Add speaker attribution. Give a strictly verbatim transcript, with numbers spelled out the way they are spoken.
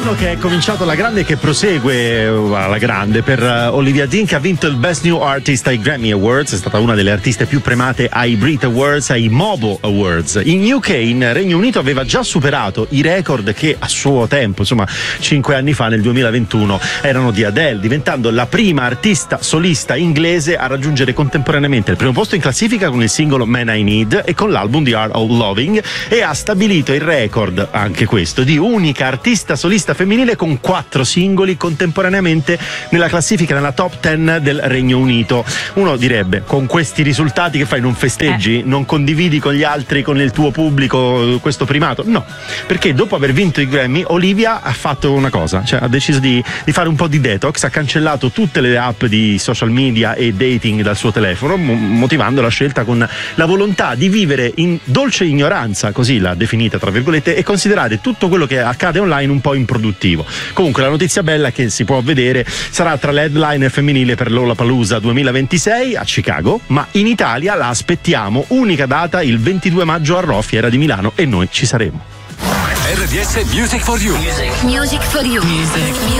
Speaker 1: anno che è cominciato alla grande e che prosegue alla grande per Olivia Dean, che ha vinto il Best New Artist ai Grammy Awards. È stata una delle artiste più premiate ai Brit Awards, ai Mobo Awards. In U K, in Regno Unito, aveva già superato i record che a suo tempo, insomma cinque anni fa, nel duemilaventuno, erano di Adele, diventando la prima artista solista inglese a raggiungere contemporaneamente il primo posto in classifica con il singolo Man I Need e con l'album The Art of Loving, e ha stabilito il record, anche questo, di unica artista solista femminile con quattro singoli contemporaneamente nella classifica, nella top dieci del Regno Unito. Uno direbbe, con questi risultati che fai, non festeggi? Eh. Non condividi con gli altri, con il tuo pubblico, questo primato? No, perché dopo aver vinto i Grammy, Olivia ha fatto una cosa, cioè ha deciso di, di fare un po' di detox, ha cancellato tutte le app di social media e dating dal suo telefono, mo- motivando la scelta con la volontà di vivere in dolce ignoranza, così l'ha definita tra virgolette, e considerare tutto quello che accade online un po' improduttivo. Comunque la notizia bella è che si può vedere, sarà tra le headliner femminile per Lollapalooza duemilaventisei a Chicago, ma in Italia la aspettiamo, unica data il ventidue maggio a Rho, Fiera di Milano, e noi ci saremo.
Speaker 2: R D S Music for You.
Speaker 3: Music, Music for You. Music.